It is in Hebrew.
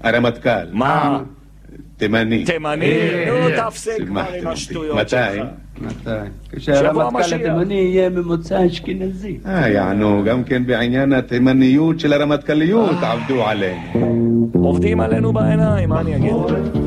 הרמטכ"ל. מה? תימני. תימני? נו, תפסיק כבר עם השטויות שלך. מתי? כשהרמטכ"ל התימני יהיה ממוצא אשכנזי. יענו, גם כן בעניין התימניות של הרמטכ"ליות עבדו עלינו. עובדים עלינו בעיניים, מה אני אגיד?